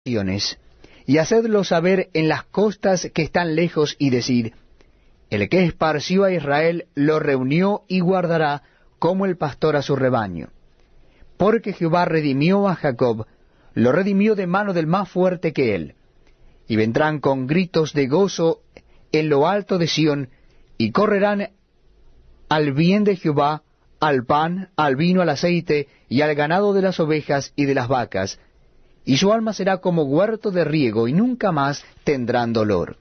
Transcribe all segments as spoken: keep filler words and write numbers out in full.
y hacedlo saber en las costas que están lejos, y decid: el que esparció a Israel lo reunió y guardará como el pastor a su rebaño. Porque Jehová redimió a Jacob, lo redimió de mano del más fuerte que él. Y vendrán con gritos de gozo en lo alto de Sión, y correrán al bien de Jehová, al pan, al vino, al aceite, y al ganado de las ovejas y de las vacas, y su alma será como huerto de riego, y nunca más tendrán dolor.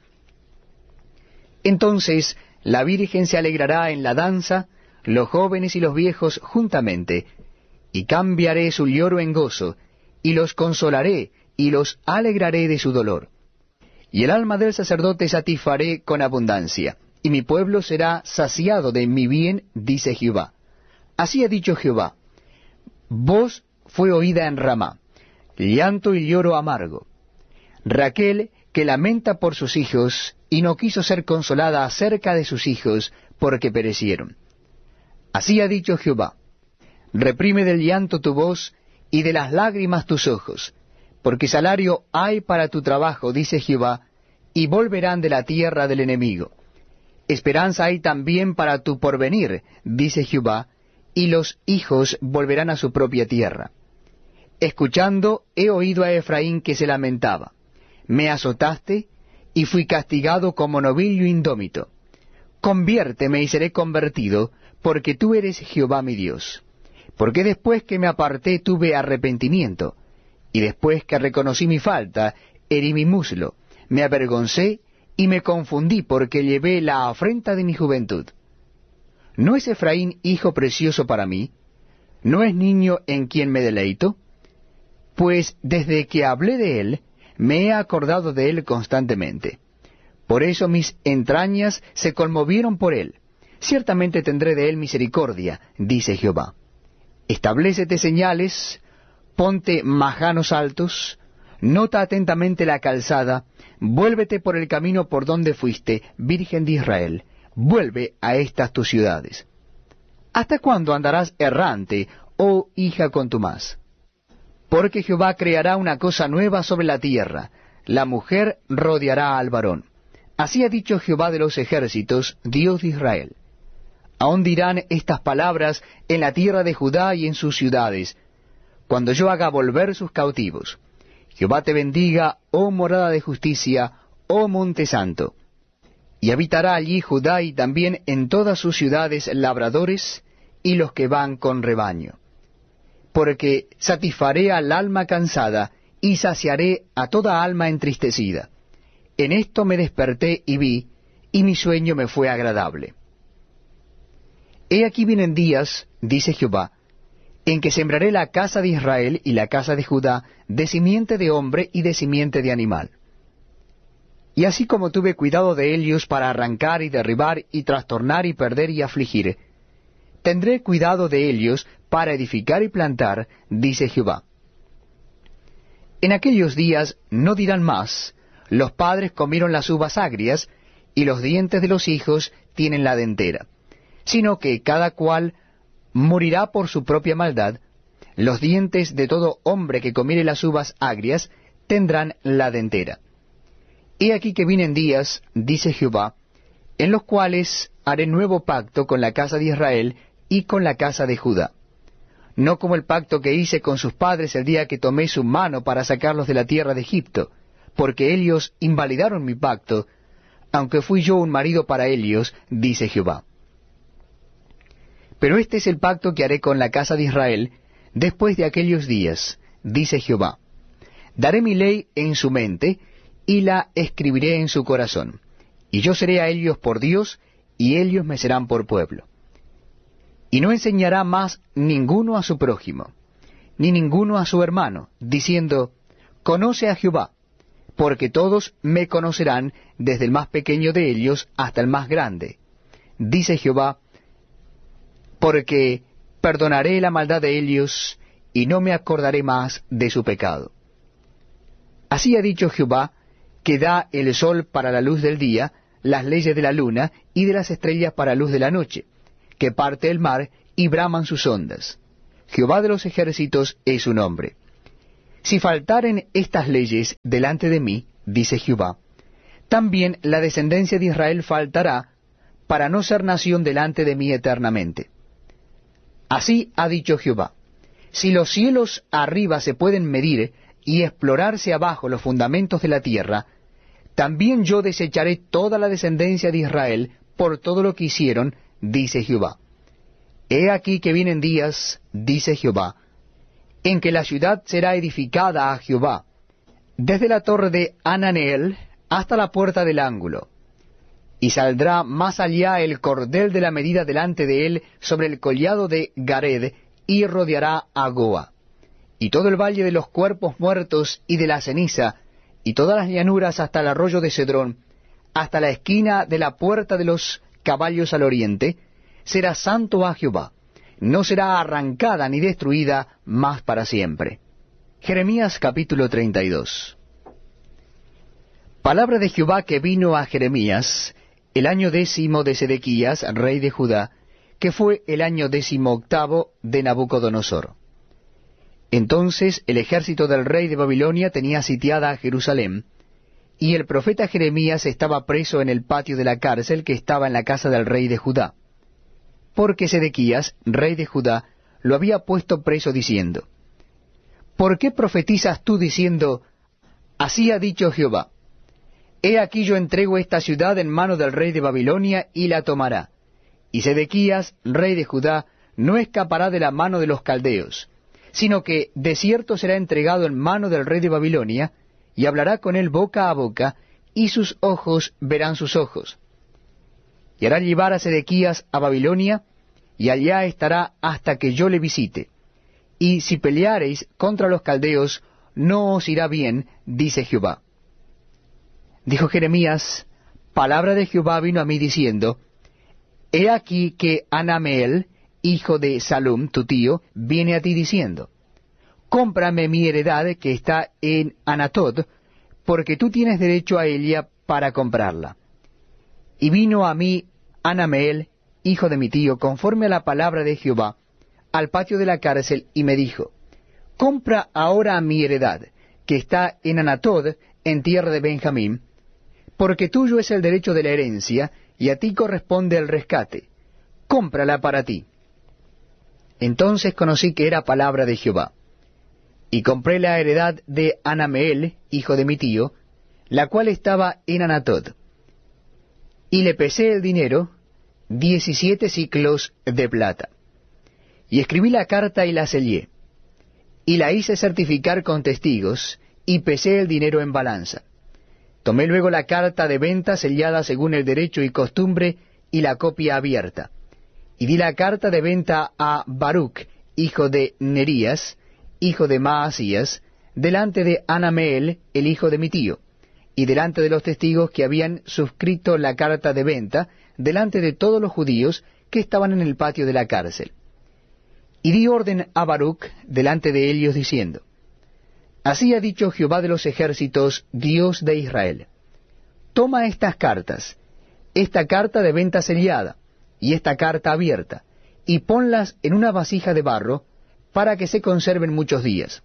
Entonces la Virgen se alegrará en la danza, los jóvenes y los viejos juntamente, y cambiaré su lloro en gozo, y los consolaré, y los alegraré de su dolor. Y el alma del sacerdote satisfaré con abundancia, y mi pueblo será saciado de mi bien, dice Jehová. Así ha dicho Jehová: voz fue oída en Ramá, llanto y lloro amargo. Raquel, que lamenta por sus hijos, y no quiso ser consolada acerca de sus hijos, porque perecieron. Así ha dicho Jehová: reprime del llanto tu voz, y de las lágrimas tus ojos, porque salario hay para tu trabajo, dice Jehová, y volverán de la tierra del enemigo. Esperanza hay también para tu porvenir, dice Jehová, y los hijos volverán a su propia tierra. Escuchando, he oído a Efraín que se lamentaba: me azotaste, y fui castigado como novillo indómito. Conviérteme y seré convertido, porque tú eres Jehová mi Dios. Porque después que me aparté tuve arrepentimiento, y después que reconocí mi falta, herí mi muslo, me avergoncé y me confundí, porque llevé la afrenta de mi juventud. ¿No es Efraín hijo precioso para mí? ¿No es niño en quien me deleito? Pues desde que hablé de él, me he acordado de él constantemente. Por eso mis entrañas se conmovieron por él. Ciertamente tendré de él misericordia, dice Jehová. Establécete señales, ponte majanos altos, nota atentamente la calzada, vuélvete por el camino por donde fuiste, Virgen de Israel, vuelve a estas tus ciudades. ¿Hasta cuándo andarás errante, oh hija contumaz? Porque Jehová creará una cosa nueva sobre la tierra, la mujer rodeará al varón. Así ha dicho Jehová de los ejércitos, Dios de Israel. Aún dirán estas palabras en la tierra de Judá y en sus ciudades, cuando yo haga volver sus cautivos. Jehová te bendiga, oh morada de justicia, oh monte santo. Y habitará allí Judá y también en todas sus ciudades labradores y los que van con rebaño. Porque satisfaré al alma cansada y saciaré a toda alma entristecida. En esto me desperté y vi, y mi sueño me fue agradable. He aquí vienen días, dice Jehová, en que sembraré la casa de Israel y la casa de Judá de simiente de hombre y de simiente de animal. Y así como tuve cuidado de ellos para arrancar y derribar y trastornar y perder y afligir, tendré cuidado de ellos para edificar y plantar, dice Jehová. En aquellos días no dirán más: los padres comieron las uvas agrias, y los dientes de los hijos tienen la dentera, sino que cada cual morirá por su propia maldad. Los dientes de todo hombre que comiere las uvas agrias tendrán la dentera. He aquí que vienen días, dice Jehová, en los cuales haré nuevo pacto con la casa de Israel y con la casa de Judá, no como el pacto que hice con sus padres el día que tomé su mano para sacarlos de la tierra de Egipto, porque ellos invalidaron mi pacto, aunque fui yo un marido para ellos, dice Jehová. Pero este es el pacto que haré con la casa de Israel después de aquellos días, dice Jehová. Daré mi ley en su mente, y la escribiré en su corazón, y yo seré a ellos por Dios, y ellos me serán por pueblo. Y no enseñará más ninguno a su prójimo, ni ninguno a su hermano, diciendo: conoce a Jehová, porque todos me conocerán, desde el más pequeño de ellos hasta el más grande, dice Jehová, porque perdonaré la maldad de ellos, y no me acordaré más de su pecado. Así ha dicho Jehová, que da el sol para la luz del día, las leyes de la luna y de las estrellas para luz de la noche, que parte el mar y braman sus ondas. Jehová de los ejércitos es su nombre. Si faltaren estas leyes delante de mí, dice Jehová, también la descendencia de Israel faltará, para no ser nación delante de mí eternamente. Así ha dicho Jehová, si los cielos arriba se pueden medir y explorarse abajo los fundamentos de la tierra, también yo desecharé toda la descendencia de Israel por todo lo que hicieron, dice Jehová. He aquí que vienen días, dice Jehová, en que la ciudad será edificada a Jehová, desde la torre de Hananeel hasta la puerta del ángulo. Y saldrá más allá el cordel de la medida delante de él sobre el collado de Gared, y rodeará a Goa. Y todo el valle de los cuerpos muertos y de la ceniza, y todas las llanuras hasta el arroyo de Cedrón, hasta la esquina de la puerta de los caballos al oriente, será santo a Jehová, no será arrancada ni destruida más para siempre. Jeremías capítulo treinta y dos. Palabra de Jehová que vino a Jeremías el año décimo de Sedequías, rey de Judá, que fue el año décimo octavo de Nabucodonosor. Entonces el ejército del rey de Babilonia tenía sitiada a Jerusalén, y el profeta Jeremías estaba preso en el patio de la cárcel que estaba en la casa del rey de Judá, porque Sedequías, rey de Judá, lo había puesto preso diciendo, ¿por qué profetizas tú diciendo, así ha dicho Jehová? He aquí yo entrego esta ciudad en mano del rey de Babilonia, y la tomará. Y Sedequías, rey de Judá, no escapará de la mano de los caldeos, sino que de cierto será entregado en mano del rey de Babilonia, y hablará con él boca a boca, y sus ojos verán sus ojos. Y hará llevar a Sedequías a Babilonia, y allá estará hasta que yo le visite. Y si peleareis contra los caldeos, no os irá bien, dice Jehová. Dijo Jeremías, palabra de Jehová vino a mí diciendo, he aquí que Hanameel, hijo de Salum, tu tío, viene a ti diciendo, cómprame mi heredad que está en Anatot, porque tú tienes derecho a ella para comprarla. Y vino a mí Hanameel, hijo de mi tío, conforme a la palabra de Jehová, al patio de la cárcel, y me dijo, compra ahora mi heredad, que está en Anatot, en tierra de Benjamín, porque tuyo es el derecho de la herencia, y a ti corresponde el rescate. Cómprala para ti. Entonces conocí que era palabra de Jehová. Y compré la heredad de Hanameel, hijo de mi tío, la cual estaba en Anatot. Y le pesé el dinero, diecisiete siclos de plata. Y escribí la carta y la sellé. Y la hice certificar con testigos, y pesé el dinero en balanza. Tomé luego la carta de venta sellada según el derecho y costumbre, y la copia abierta. Y di la carta de venta a Baruch, hijo de Nerías, hijo de Maasías, delante de Hanameel, el hijo de mi tío, y delante de los testigos que habían suscrito la carta de venta, delante de todos los judíos que estaban en el patio de la cárcel. Y di orden a Baruch delante de ellos, diciendo, así ha dicho Jehová de los ejércitos, Dios de Israel, toma estas cartas, esta carta de venta sellada, y esta carta abierta, y ponlas en una vasija de barro, para que se conserven muchos días.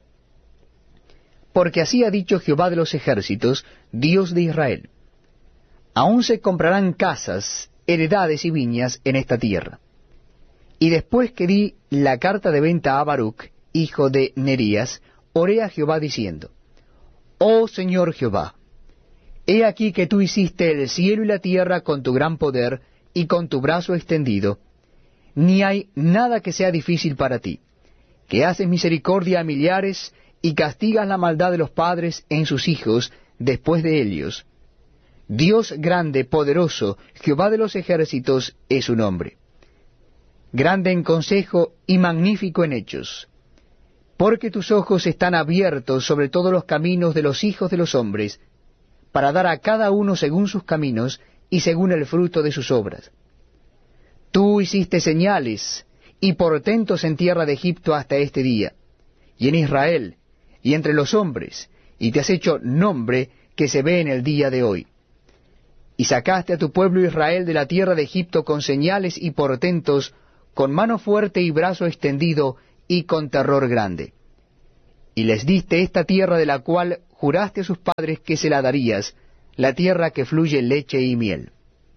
Porque así ha dicho Jehová de los ejércitos, Dios de Israel, aún se comprarán casas, heredades y viñas en esta tierra. Y después que di la carta de venta a Baruch, hijo de Nerías, oré a Jehová diciendo, oh Señor Jehová, he aquí que tú hiciste el cielo y la tierra con tu gran poder y con tu brazo extendido, ni hay nada que sea difícil para ti, que haces misericordia a millares y castigas la maldad de los padres en sus hijos después de ellos. Dios grande, poderoso, Jehová de los ejércitos es su nombre. Grande en consejo y magnífico en hechos. Porque tus ojos están abiertos sobre todos los caminos de los hijos de los hombres, para dar a cada uno según sus caminos y según el fruto de sus obras. Tú hiciste señales y portentos en tierra de Egipto hasta este día, y en Israel, y entre los hombres, y te has hecho nombre que se ve en el día de hoy. Y sacaste a tu pueblo Israel de la tierra de Egipto con señales y portentos, con mano fuerte y brazo extendido, y con terror grande. y les diste esta tierra de la cual juraste a sus padres que se la darías, la tierra que fluye leche y miel.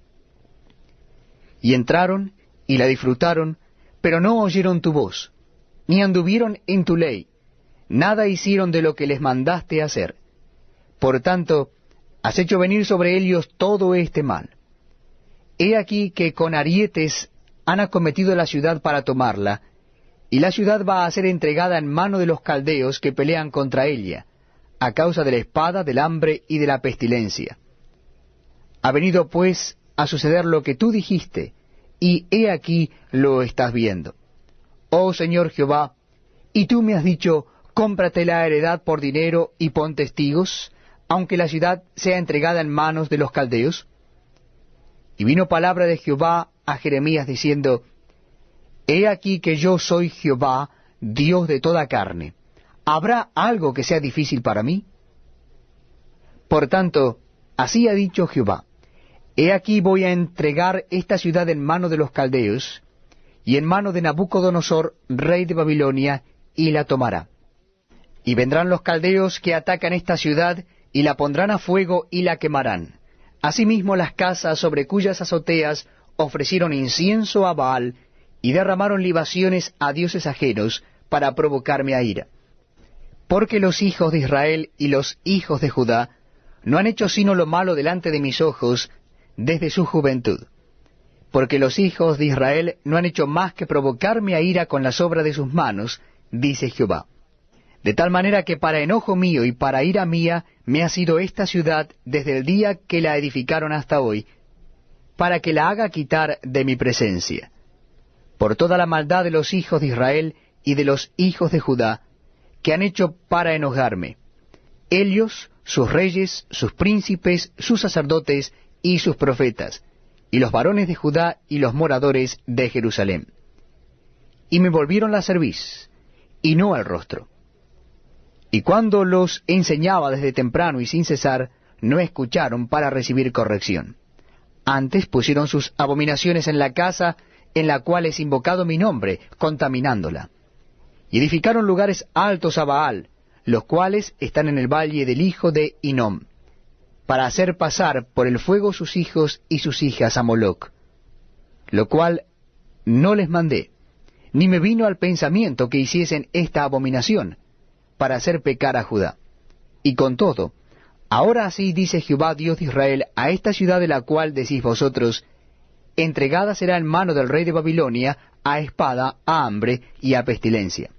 Y entraron y la disfrutaron, pero no oyeron tu voz, ni anduvieron en tu ley, nada hicieron de lo que les mandaste hacer. Por tanto, has hecho venir sobre ellos todo este mal. He aquí que con arietes han acometido la ciudad para tomarla, y la ciudad va a ser entregada en mano de los caldeos que pelean contra ella, a causa de la espada, del hambre y de la pestilencia. Ha venido pues a suceder lo que tú dijiste, y he aquí lo estás viendo. Oh Señor Jehová, y tú me has dicho, cómprate la heredad por dinero y pon testigos, aunque la ciudad sea entregada en manos de los caldeos. Y vino palabra de Jehová a Jeremías diciendo, He aquí que yo soy Jehová, Dios de toda carne. ¿Habrá algo que sea difícil para mí? Por tanto, así ha dicho Jehová, He aquí voy a entregar esta ciudad en mano de los caldeos, y en mano de Nabucodonosor, rey de Babilonia, y la tomará. Y vendrán los caldeos que atacan esta ciudad, y la pondrán a fuego y la quemarán. Asimismo las casas sobre cuyas azoteas ofrecieron incienso a Baal, y derramaron libaciones a dioses ajenos, para provocarme a ira. Porque los hijos de Israel y los hijos de Judá no han hecho sino lo malo delante de mis ojos desde su juventud. Porque los hijos de Israel no han hecho más que provocarme a ira con las obras de sus manos, dice Jehová. De tal manera que para enojo mío y para ira mía me ha sido esta ciudad desde el día que la edificaron hasta hoy, para que la haga quitar de mi presencia. Por toda la maldad de los hijos de Israel y de los hijos de Judá, que han hecho para enojarme, ellos, sus reyes, sus príncipes, sus sacerdotes y sus profetas, y los varones de Judá y los moradores de Jerusalén. Y me volvieron la cerviz, y no el rostro. Y cuando los enseñaba desde temprano y sin cesar, no escucharon para recibir corrección. Antes pusieron sus abominaciones en la casa en la cual es invocado mi nombre, contaminándola. Y edificaron lugares altos a Baal, los cuales están en el valle del hijo de Hinnom, para hacer pasar por el fuego sus hijos y sus hijas a Moloc, lo cual no les mandé, ni me vino al pensamiento que hiciesen esta abominación, para hacer pecar a Judá. Y con todo, ahora así dice Jehová Dios de Israel a esta ciudad de la cual decís vosotros, entregada será en mano del rey de Babilonia, a espada, a hambre y a pestilencia.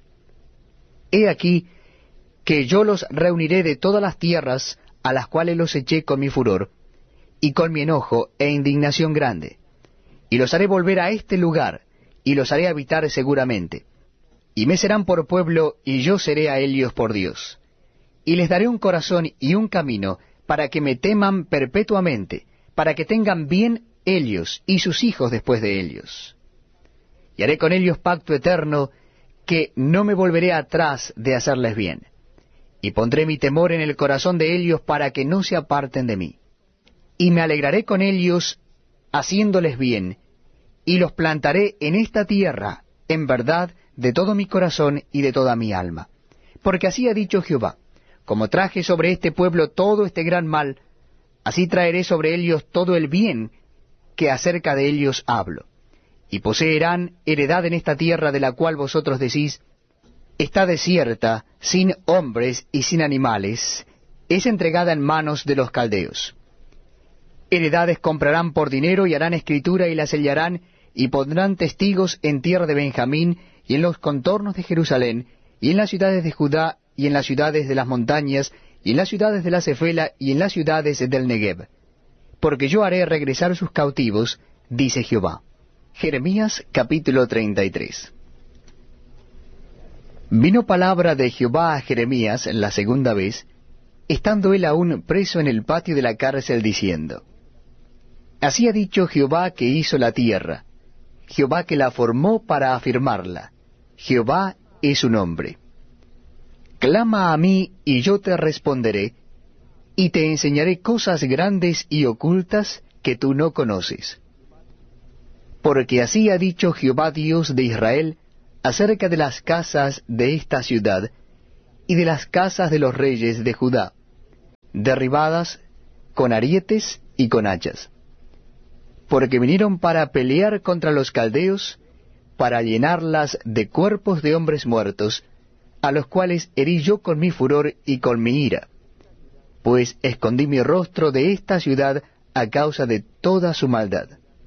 He aquí que yo los reuniré de todas las tierras a las cuales los eché con mi furor, y con mi enojo e indignación grande, y los haré volver a este lugar, y los haré habitar seguramente. Y me serán por pueblo, y yo seré a ellos por Dios. Y les daré un corazón y un camino, para que me teman perpetuamente, para que tengan bien ellos y sus hijos después de ellos. Y haré con ellos pacto eterno, que no me volveré atrás de hacerles bien. Y pondré mi temor en el corazón de ellos para que no se aparten de mí. Y me alegraré con ellos, haciéndoles bien, y los plantaré en esta tierra, en verdad, de todo mi corazón y de toda mi alma. Porque así ha dicho Jehová, como traje sobre este pueblo todo este gran mal, así traeré sobre ellos todo el bien que acerca de ellos hablo. Y poseerán heredad en esta tierra de la cual vosotros decís, está desierta, sin hombres y sin animales, es entregada en manos de los caldeos. Heredades comprarán por dinero y harán escritura y la sellarán, y pondrán testigos en tierra de Benjamín y en los contornos de Jerusalén, y en las ciudades de Judá, y en las ciudades de las montañas, y en las ciudades de la Cefela, y en las ciudades del Negev. Porque yo haré regresar sus cautivos, dice Jehová. Jeremías capítulo treinta y tres. Vino palabra de Jehová a Jeremías la segunda vez, estando él aún preso en el patio de la cárcel, diciendo, Así ha dicho Jehová que hizo la tierra, Jehová que la formó para afirmarla, Jehová es su nombre. Clama a mí, y yo te responderé, y te enseñaré cosas grandes y ocultas que tú no conoces. Porque así ha dicho Jehová Dios de Israel acerca de las casas de esta ciudad, y de las casas de los reyes de Judá, derribadas con arietes y con hachas. Porque vinieron para pelear contra los caldeos, para llenarlas de cuerpos de hombres muertos, a los cuales herí yo con mi furor y con mi ira, pues escondí mi rostro de esta ciudad a causa de toda su maldad.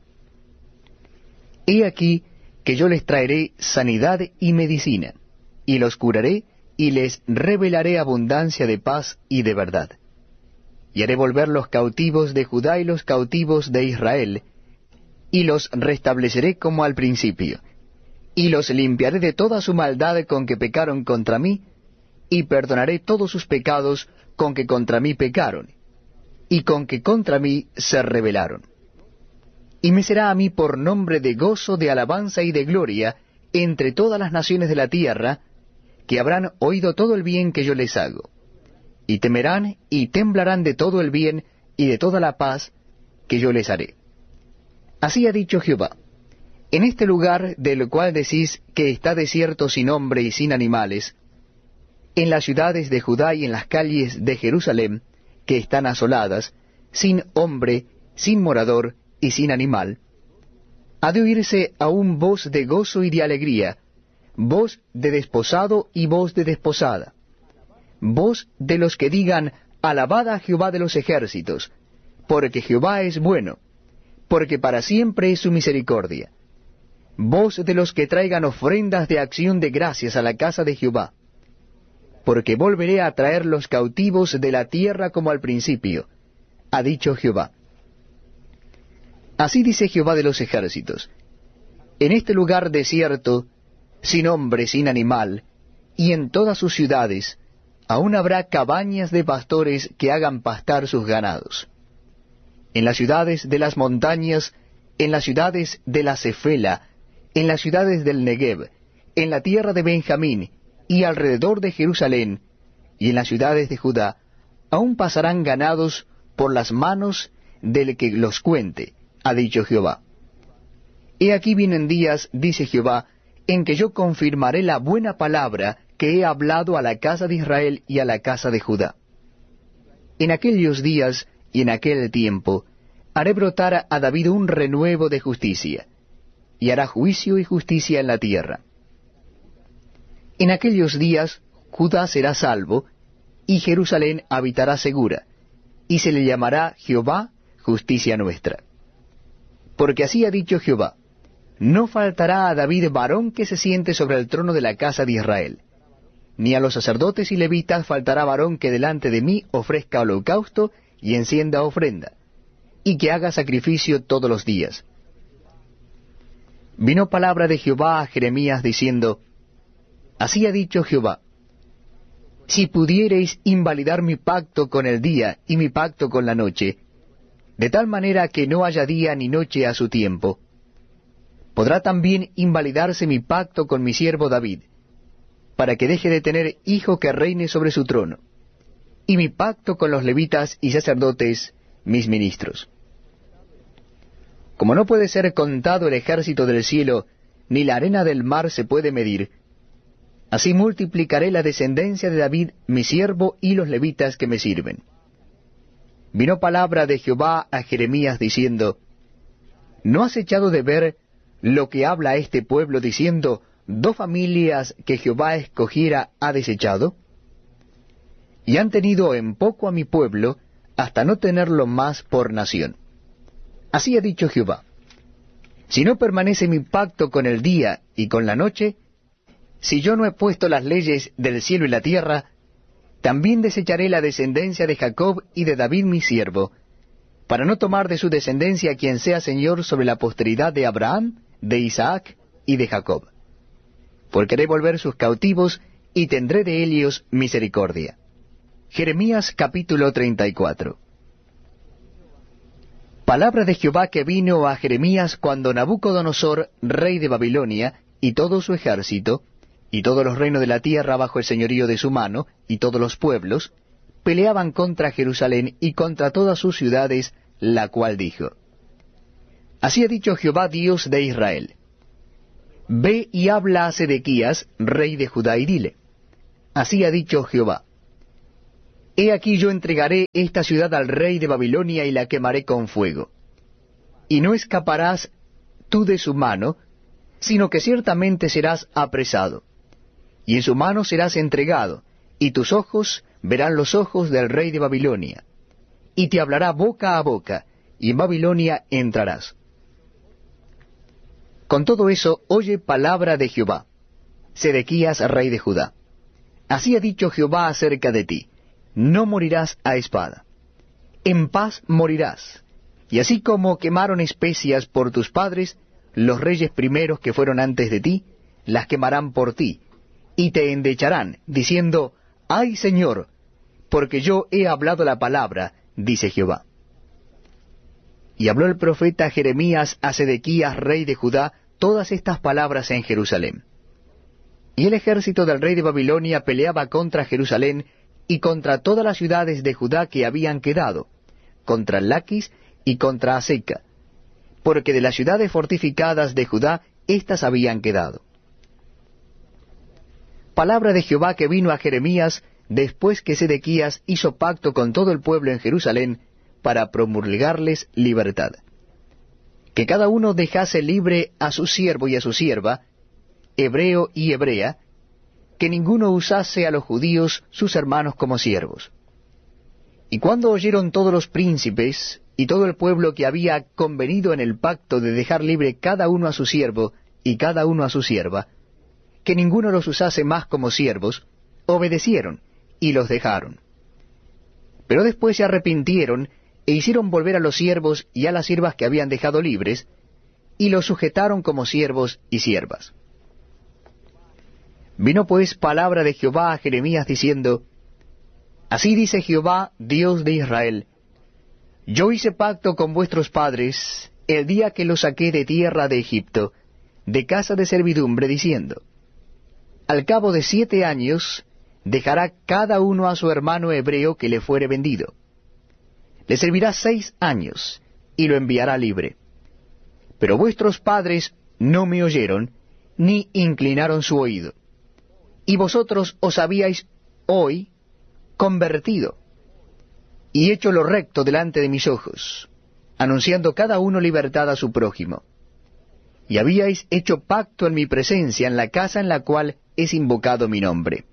He aquí que yo les traeré sanidad y medicina, y los curaré, y les revelaré abundancia de paz y de verdad. Y haré volver los cautivos de Judá y los cautivos de Israel, y los restableceré como al principio, y los limpiaré de toda su maldad con que pecaron contra mí, y perdonaré todos sus pecados con que contra mí pecaron, y con que contra mí se rebelaron. Y me será a mí por nombre de gozo, de alabanza y de gloria entre todas las naciones de la tierra, que habrán oído todo el bien que yo les hago, y temerán y temblarán de todo el bien y de toda la paz que yo les haré. Así ha dicho Jehová: en este lugar del cual decís que está desierto sin hombre y sin animales, en las ciudades de Judá y en las calles de Jerusalén, que están asoladas, sin hombre, sin morador y sin animal, ha de oírse aún voz de gozo y de alegría, voz de desposado y voz de desposada, voz de los que digan: alabad a Jehová de los ejércitos, porque Jehová es bueno, porque para siempre es su misericordia, voz de los que traigan ofrendas de acción de gracias a la casa de Jehová, porque volveré a traer los cautivos de la tierra como al principio, ha dicho Jehová. Así dice Jehová de los ejércitos: en este lugar desierto, sin hombre, sin animal, y en todas sus ciudades, aún habrá cabañas de pastores que hagan pastar sus ganados. En las ciudades de las montañas, en las ciudades de la Cefela, en las ciudades del Negev, en la tierra de Benjamín, y alrededor de Jerusalén, y en las ciudades de Judá, aún pasarán ganados por las manos del que los cuente, ha dicho Jehová. He aquí vienen días, dice Jehová, en que yo confirmaré la buena palabra que he hablado a la casa de Israel y a la casa de Judá. En aquellos días y en aquel tiempo haré brotar a David un renuevo de justicia, y hará juicio y justicia en la tierra. En aquellos días Judá será salvo, y Jerusalén habitará segura, y se le llamará Jehová, justicia nuestra. Porque así ha dicho Jehová: no faltará a David varón que se siente sobre el trono de la casa de Israel, ni a los sacerdotes y levitas faltará varón que delante de mí ofrezca holocausto y encienda ofrenda, y que haga sacrificio todos los días. Vino palabra de Jehová a Jeremías diciendo: así ha dicho Jehová: si pudiereis invalidar mi pacto con el día y mi pacto con la noche, de tal manera que no haya día ni noche a su tiempo, podrá también invalidarse mi pacto con mi siervo David, para que deje de tener hijo que reine sobre su trono, y mi pacto con los levitas y sacerdotes, mis ministros. Como no puede ser contado el ejército del cielo, ni la arena del mar se puede medir, así multiplicaré la descendencia de David mi siervo y los levitas que me sirven. Vino palabra de Jehová a Jeremías diciendo: ¿no has echado de ver lo que habla este pueblo diciendo: dos familias que Jehová escogiera ha desechado? Y han tenido en poco a mi pueblo, hasta no tenerlo más por nación. Así ha dicho Jehová: si no permanece mi pacto con el día y con la noche, si yo no he puesto las leyes del cielo y la tierra, también desecharé la descendencia de Jacob y de David mi siervo, para no tomar de su descendencia quien sea señor sobre la posteridad de Abraham, de Isaac y de Jacob. Porque haré volver sus cautivos, y tendré de ellos misericordia. Jeremías capítulo treinta y cuatro. Palabra de Jehová que vino a Jeremías cuando Nabucodonosor, rey de Babilonia, y todo su ejército, y todos los reinos de la tierra bajo el señorío de su mano, y todos los pueblos, peleaban contra Jerusalén y contra todas sus ciudades, la cual dijo: así ha dicho Jehová Dios de Israel: ve y habla a Sedequías, rey de Judá, y dile: Así ha dicho Jehová. He aquí yo entregaré esta ciudad al rey de Babilonia y la quemaré con fuego. Y no escaparás tú de su mano, sino que ciertamente serás apresado. Y en su mano serás entregado, y tus ojos verán los ojos del rey de Babilonia. Y te hablará boca a boca, y en Babilonia entrarás. Con todo eso, oye palabra de Jehová, Sedequías, rey de Judá. Así ha dicho Jehová acerca de ti: no morirás a espada. En paz morirás. Y así como quemaron especias por tus padres, los reyes primeros que fueron antes de ti, las quemarán por ti, y te endecharán, diciendo: ¡ay, Señor! Porque yo he hablado la palabra, dice Jehová. Y habló el profeta Jeremías a Sedequías, rey de Judá, todas estas palabras en Jerusalén. Y el ejército del rey de Babilonia peleaba contra Jerusalén y contra todas las ciudades de Judá que habían quedado, contra Laquis y contra Aseca, porque de las ciudades fortificadas de Judá éstas habían quedado. Palabra de Jehová que vino a Jeremías después que Sedequías hizo pacto con todo el pueblo en Jerusalén para promulgarles libertad. Que cada uno dejase libre a su siervo y a su sierva, hebreo y hebrea, que ninguno usase a los judíos sus hermanos como siervos. Y cuando oyeron todos los príncipes y todo el pueblo que había convenido en el pacto de dejar libre cada uno a su siervo y cada uno a su sierva, que ninguno los usase más como siervos, obedecieron y los dejaron. Pero después se arrepintieron e hicieron volver a los siervos y a las siervas que habían dejado libres, y los sujetaron como siervos y siervas. Vino pues palabra de Jehová a Jeremías diciendo: así dice Jehová, Dios de Israel: yo hice pacto con vuestros padres el día que los saqué de tierra de Egipto, de casa de servidumbre, diciendo: al cabo de siete años dejará cada uno a su hermano hebreo que le fuere vendido. Le servirá seis años, y lo enviará libre. Pero vuestros padres no me oyeron, ni inclinaron su oído. Y vosotros os habíais hoy convertido, y hecho lo recto delante de mis ojos, anunciando cada uno libertad a su prójimo. Y habíais hecho pacto en mi presencia en la casa en la cual es invocado mi nombre.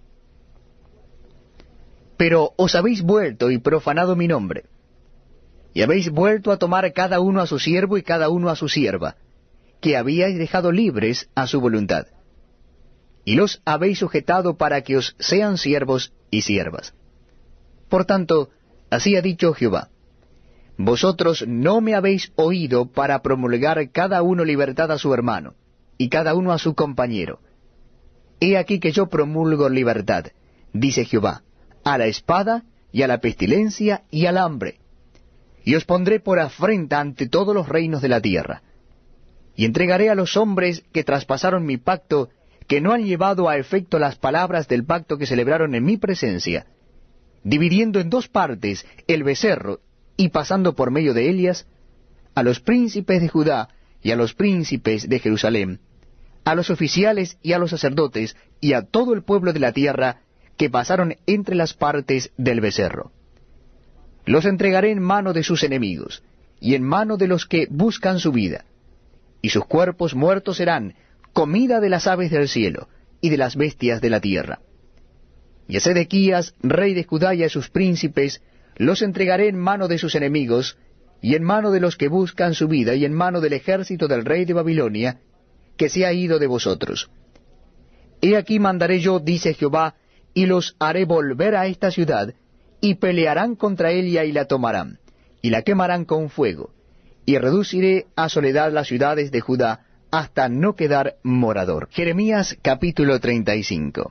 Pero os habéis vuelto y profanado mi nombre, y habéis vuelto a tomar cada uno a su siervo y cada uno a su sierva, que habíais dejado libres a su voluntad, y los habéis sujetado para que os sean siervos y siervas. Por tanto, así ha dicho Jehová: vosotros no me habéis oído para promulgar cada uno libertad a su hermano, y cada uno a su compañero. He aquí que yo promulgo libertad, dice Jehová, a la espada, y a la pestilencia, y al hambre. Y os pondré por afrenta ante todos los reinos de la tierra. Y entregaré a los hombres que traspasaron mi pacto, que no han llevado a efecto las palabras del pacto que celebraron en mi presencia, dividiendo en dos partes el becerro, y pasando por medio de Elias, a los príncipes de Judá y a los príncipes de Jerusalén, a los oficiales y a los sacerdotes, y a todo el pueblo de la tierra, que pasaron entre las partes del becerro. Los entregaré en mano de sus enemigos, y en mano de los que buscan su vida, y sus cuerpos muertos serán comida de las aves del cielo, y de las bestias de la tierra. Y a Sedequías, rey de Judá, y a sus príncipes, los entregaré en mano de sus enemigos, y en mano de los que buscan su vida, y en mano del ejército del rey de Babilonia, que se ha ido de vosotros. He aquí mandaré yo, dice Jehová, y los haré volver a esta ciudad, y pelearán contra ella y la tomarán, y la quemarán con fuego, y reduciré a soledad las ciudades de Judá, hasta no quedar morador. Jeremías capítulo treinta y cinco.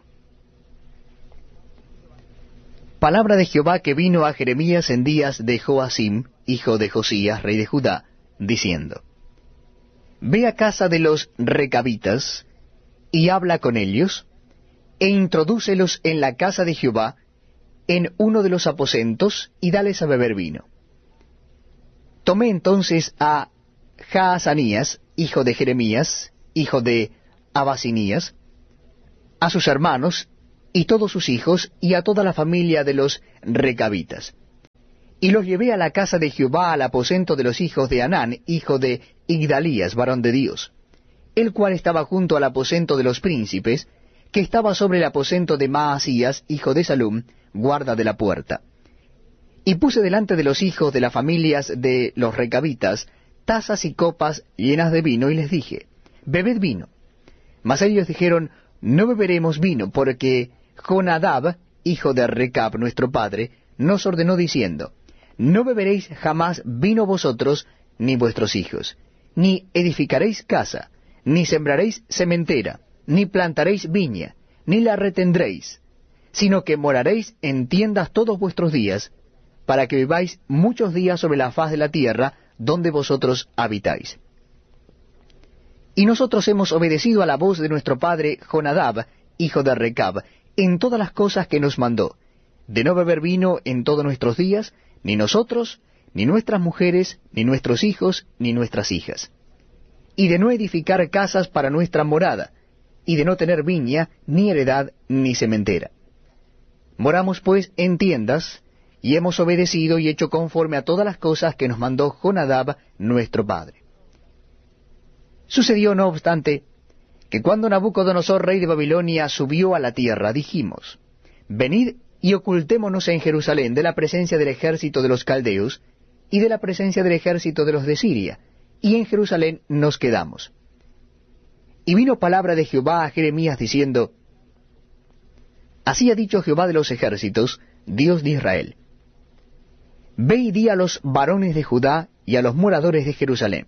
Palabra de Jehová que vino a Jeremías en días de Joacim, hijo de Josías, rey de Judá, diciendo: Ve a casa de los recabitas, y habla con ellos, e introdúcelos en la casa de Jehová, en uno de los aposentos, y dales a beber vino. Tomé entonces a Jaazanías, hijo de Jeremías, hijo de Abasinías, a sus hermanos, y todos sus hijos, y a toda la familia de los recabitas. Y los llevé a la casa de Jehová, al aposento de los hijos de Anán, hijo de Igdalías, varón de Dios, el cual estaba junto al aposento de los príncipes, que estaba sobre el aposento de Maasías, hijo de Salum, guarda de la puerta. Y puse delante de los hijos de las familias de los recabitas tazas y copas llenas de vino, y les dije, bebed vino. Mas ellos dijeron, no beberemos vino, porque Jonadab, hijo de Recab, nuestro padre, nos ordenó diciendo, no beberéis jamás vino vosotros, ni vuestros hijos, ni edificaréis casa, ni sembraréis sementera, ni plantaréis viña, ni la retendréis, sino que moraréis en tiendas todos vuestros días, para que viváis muchos días sobre la faz de la tierra, donde vosotros habitáis. Y nosotros hemos obedecido a la voz de nuestro padre Jonadab, hijo de Recab, en todas las cosas que nos mandó, de no beber vino en todos nuestros días, ni nosotros, ni nuestras mujeres, ni nuestros hijos, ni nuestras hijas, y de no edificar casas para nuestra morada, y de no tener viña, ni heredad, ni sementera. Moramos pues en tiendas, y hemos obedecido y hecho conforme a todas las cosas que nos mandó Jonadab, nuestro padre. Sucedió, no obstante, que cuando Nabucodonosor, rey de Babilonia, subió a la tierra, dijimos, venid y ocultémonos en Jerusalén de la presencia del ejército de los caldeos y de la presencia del ejército de los de Siria, y en Jerusalén nos quedamos. Y vino palabra de Jehová a Jeremías diciendo, así ha dicho Jehová de los ejércitos, Dios de Israel, ve y di a los varones de Judá y a los moradores de Jerusalén,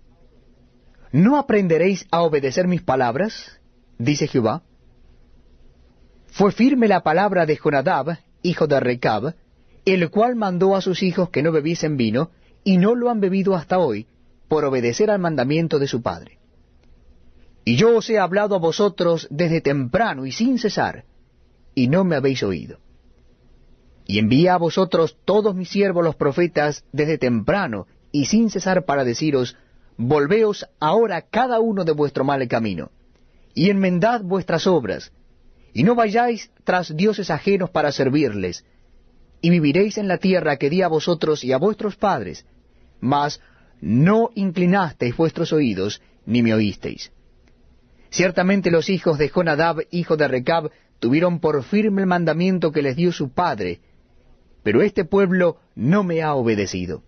¿no aprenderéis a obedecer mis palabras? Dice Jehová. Fue firme la palabra de Jonadab, hijo de Recab, el cual mandó a sus hijos que no bebiesen vino, y no lo han bebido hasta hoy, por obedecer al mandamiento de su padre. Y yo os he hablado a vosotros desde temprano y sin cesar, y no me habéis oído. Y envié a vosotros todos mis siervos los profetas desde temprano y sin cesar para deciros, volveos ahora cada uno de vuestro mal camino, y enmendad vuestras obras, y no vayáis tras dioses ajenos para servirles, y viviréis en la tierra que di a vosotros y a vuestros padres, mas no inclinasteis vuestros oídos, ni me oísteis. Ciertamente los hijos de Jonadab, hijo de Recab, tuvieron por firme el mandamiento que les dio su padre, pero este pueblo no me ha obedecido.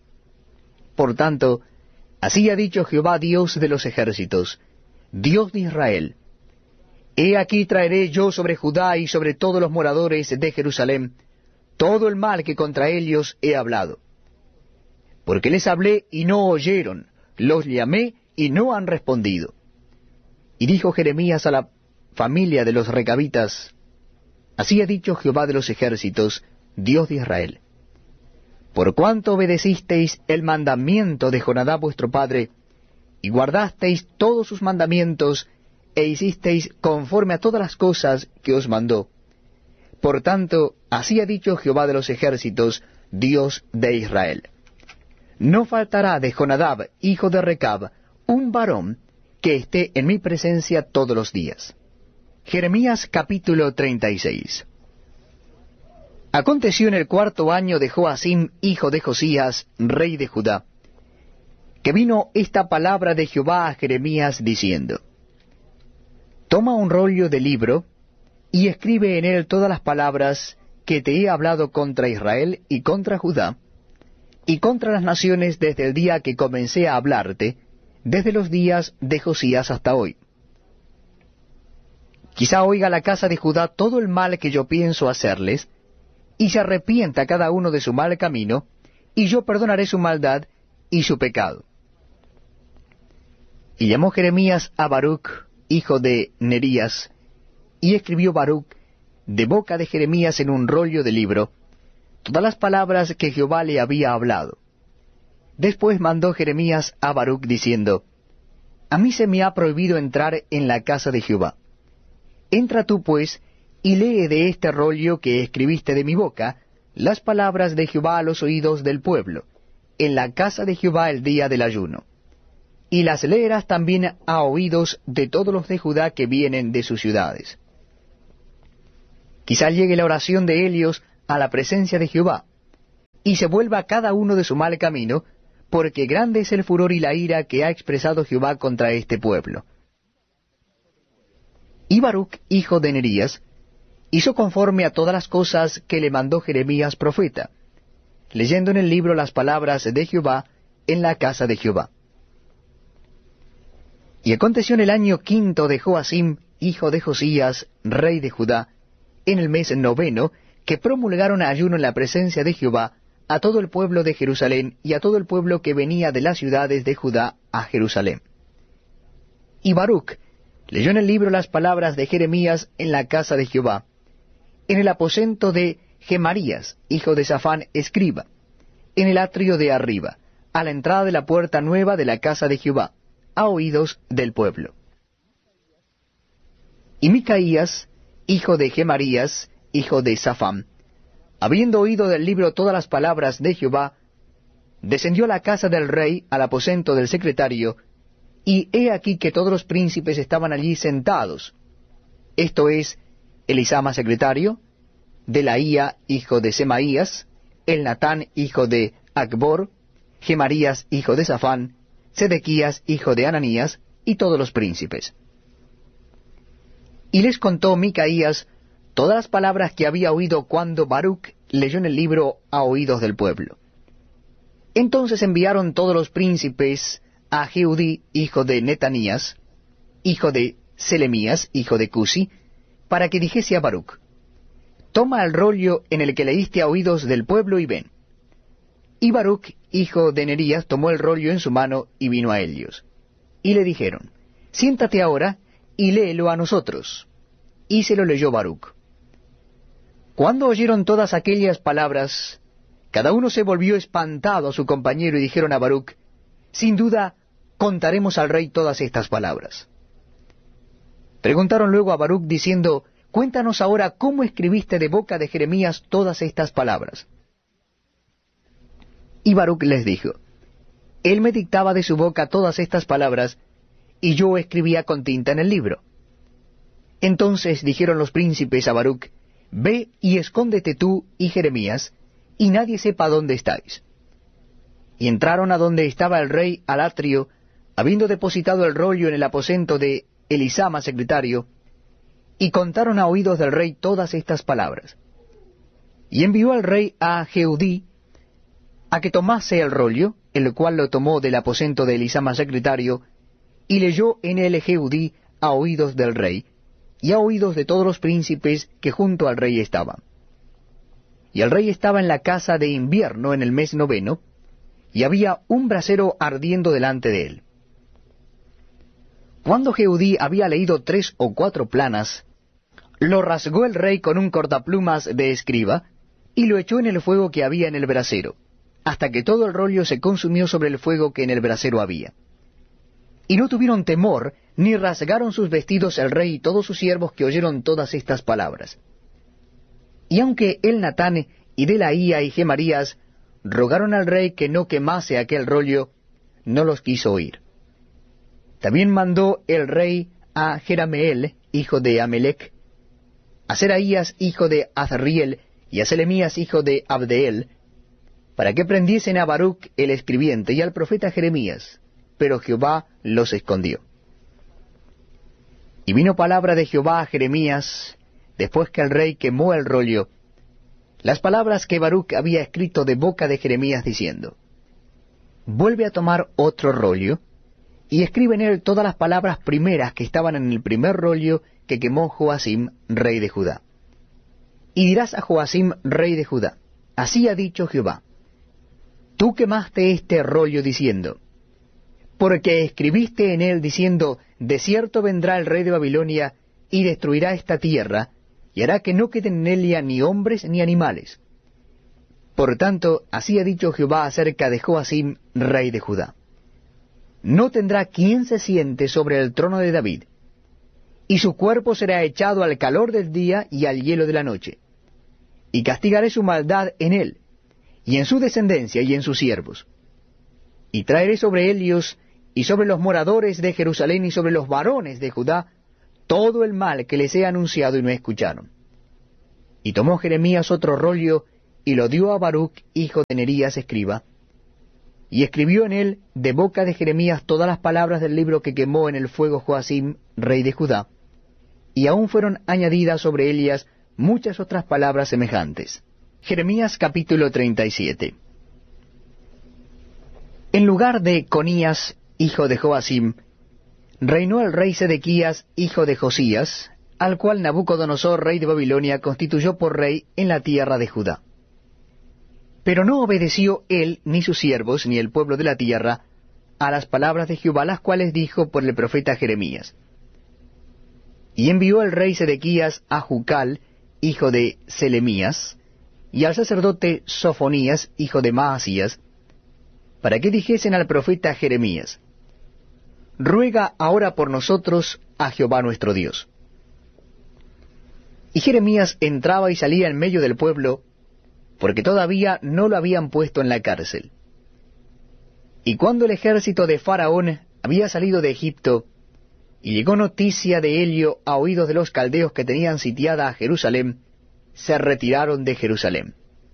Por tanto, así ha dicho Jehová, Dios de los ejércitos, Dios de Israel, he aquí traeré yo sobre Judá y sobre todos los moradores de Jerusalén todo el mal que contra ellos he hablado. Porque les hablé y no oyeron, los llamé y no han respondido. Y dijo Jeremías a la familia de los recabitas, así ha dicho Jehová de los ejércitos, Dios de Israel, por cuanto obedecisteis el mandamiento de Jonadab vuestro padre, y guardasteis todos sus mandamientos, e hicisteis conforme a todas las cosas que os mandó. Por tanto, así ha dicho Jehová de los ejércitos, Dios de Israel, no faltará de Jonadab, hijo de Recab, un varón que esté en mi presencia todos los días. Jeremías capítulo treinta y seis. Aconteció en el cuarto año de Joacim, hijo de Josías, rey de Judá, que vino esta palabra de Jehová a Jeremías diciendo, toma un rollo de libro, y escribe en él todas las palabras que te he hablado contra Israel y contra Judá, y contra las naciones desde el día que comencé a hablarte, desde los días de Josías hasta hoy. Quizá oiga la casa de Judá todo el mal que yo pienso hacerles, y se arrepienta cada uno de su mal camino, y yo perdonaré su maldad y su pecado. Y llamó Jeremías a Baruch, hijo de Nerías, y escribió Baruch de boca de Jeremías en un rollo de libro todas las palabras que Jehová le había hablado. Después mandó Jeremías a Baruch diciendo, a mí se me ha prohibido entrar en la casa de Jehová. Entra tú pues, y lee de este rollo que escribiste de mi boca, las palabras de Jehová a los oídos del pueblo, en la casa de Jehová el día del ayuno. Y las leerás también a oídos de todos los de Judá que vienen de sus ciudades. Quizá llegue la oración de ellos a la presencia de Jehová, y se vuelva cada uno de su mal camino, porque grande es el furor y la ira que ha expresado Jehová contra este pueblo. Y Baruc, hijo de Nerías, hizo conforme a todas las cosas que le mandó Jeremías profeta, leyendo en el libro las palabras de Jehová en la casa de Jehová. Y aconteció en el año quinto de Joacim, hijo de Josías, rey de Judá, en el mes noveno, que promulgaron ayuno en la presencia de Jehová a todo el pueblo de Jerusalén y a todo el pueblo que venía de las ciudades de Judá a Jerusalén. Y Baruc leyó en el libro las palabras de Jeremías en la casa de Jehová, en el aposento de Gemarías, hijo de Safán, escriba, en el atrio de arriba, a la entrada de la puerta nueva de la casa de Jehová, a oídos del pueblo. Y Micaías, hijo de Gemarías, hijo de Safán, habiendo oído del libro todas las palabras de Jehová, descendió a la casa del rey, al aposento del secretario, y he aquí que todos los príncipes estaban allí sentados, esto es, Elisama secretario, Delaía hijo de Semaías, Elnatán hijo de Acbor, Gemarías hijo de Safán, Sedequías hijo de Ananías, y todos los príncipes. Y les contó Micaías todas las palabras que había oído cuando Baruc leyó en el libro a oídos del pueblo. Entonces enviaron todos los príncipes a Jehudí, hijo de Netanías, hijo de Selemías, hijo de Cusi, para que dijese a Baruc: toma el rollo en el que leíste a oídos del pueblo y ven. Y Baruc, hijo de Nerías, tomó el rollo en su mano y vino a ellos. Y le dijeron: siéntate ahora y léelo a nosotros. Y se lo leyó Baruc. Cuando oyeron todas aquellas palabras, cada uno se volvió espantado a su compañero y dijeron a Baruc: sin duda contaremos al rey todas estas palabras. Preguntaron luego a Baruc diciendo: cuéntanos ahora cómo escribiste de boca de Jeremías todas estas palabras. Y Baruc les dijo: él me dictaba de su boca todas estas palabras, y yo escribía con tinta en el libro. Entonces dijeron los príncipes a Baruc: ve y escóndete tú y Jeremías, y nadie sepa dónde estáis. Y entraron a donde estaba el rey al atrio, habiendo depositado el rollo en el aposento de Elisama secretario, y contaron a oídos del rey todas estas palabras. Y envió al rey a Jehudí a que tomase el rollo, el cual lo tomó del aposento de Elisama secretario, y leyó en él Jehudí a oídos del rey, y a oídos de todos los príncipes que junto al rey estaban. Y el rey estaba en la casa de invierno en el mes noveno, y había un brasero ardiendo delante de él. Cuando Jehudí había leído tres o cuatro planas, lo rasgó el rey con un cortaplumas de escriba, y lo echó en el fuego que había en el brasero, hasta que todo el rollo se consumió sobre el fuego que en el brasero había. Y no tuvieron temor, ni rasgaron sus vestidos el rey y todos sus siervos que oyeron todas estas palabras. Y aunque Elnatán y Delaía y Gemarías rogaron al rey que no quemase aquel rollo, no los quiso oír. También mandó el rey a Jerameel, hijo de Amelec, a Seraías, hijo de Azriel, y a Selemías, hijo de Abdeel, para que prendiesen a Baruc el escribiente y al profeta Jeremías, pero Jehová los escondió. Y vino palabra de Jehová a Jeremías, después que el rey quemó el rollo, las palabras que Baruc había escrito de boca de Jeremías, diciendo: vuelve a tomar otro rollo, y escribe en él todas las palabras primeras que estaban en el primer rollo que quemó Joacim, rey de Judá. Y dirás a Joacim, rey de Judá: así ha dicho Jehová, tú quemaste este rollo diciendo, porque escribiste en él diciendo, de cierto vendrá el rey de Babilonia, y destruirá esta tierra, y hará que no queden en ella ni hombres ni animales. Por tanto, así ha dicho Jehová acerca de Joacim, rey de Judá: no tendrá quien se siente sobre el trono de David, y su cuerpo será echado al calor del día y al hielo de la noche. Y castigaré su maldad en él, y en su descendencia y en sus siervos. Y traeré sobre ellos, y sobre los moradores de Jerusalén, y sobre los varones de Judá, todo el mal que les he anunciado y no escucharon. Y tomó Jeremías otro rollo, y lo dio a Baruc, hijo de Nerías, escriba, y escribió en él, de boca de Jeremías, todas las palabras del libro que quemó en el fuego Joacim, rey de Judá, y aún fueron añadidas sobre ellas muchas otras palabras semejantes. Jeremías capítulo treinta y siete. En lugar de Conías, hijo de Joacim, reinó el rey Sedequías, hijo de Josías, al cual Nabucodonosor, rey de Babilonia, constituyó por rey en la tierra de Judá. Pero no obedeció él, ni sus siervos, ni el pueblo de la tierra, a las palabras de Jehová, las cuales dijo por el profeta Jeremías. Y envió el rey Sedequías a Jucal, hijo de Selemías, y al sacerdote Sofonías, hijo de Maasías, para que dijesen al profeta Jeremías: Ruega ahora por nosotros a Jehová nuestro Dios. Y Jeremías entraba y salía en medio del pueblo, porque todavía no lo habían puesto en la cárcel. Y cuando el ejército de Faraón había salido de Egipto, y llegó noticia de ello a oídos de los caldeos que tenían sitiada a Jerusalén, se retiraron de Jerusalén.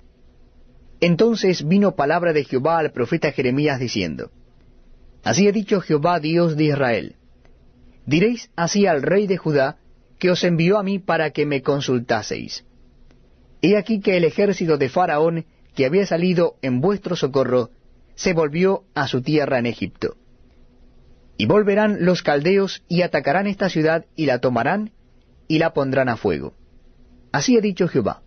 Entonces vino palabra de Jehová al profeta Jeremías diciendo: Así ha dicho Jehová, Dios de Israel: Diréis así al rey de Judá, que os envió a mí para que me consultaseis: He aquí que el ejército de Faraón, que había salido en vuestro socorro, se volvió a su tierra en Egipto. Y volverán los caldeos y atacarán esta ciudad y la tomarán y la pondrán a fuego. Así ha dicho Jehová.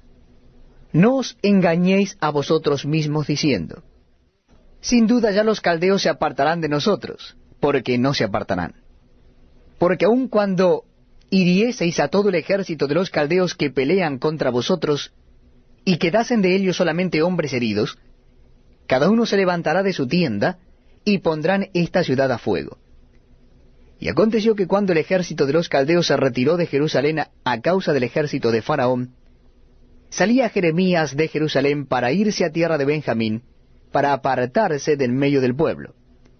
No os engañéis a vosotros mismos diciendo: Sin duda ya los caldeos se apartarán de nosotros, porque no se apartarán. Porque aun cuando hirieseis a todo el ejército de los caldeos que pelean contra vosotros, y quedasen de ellos solamente hombres heridos, cada uno se levantará de su tienda, y pondrán esta ciudad a fuego. Y aconteció que cuando el ejército de los caldeos se retiró de Jerusalén a causa del ejército de Faraón, salía Jeremías de Jerusalén para irse a tierra de Benjamín, para apartarse del medio del pueblo.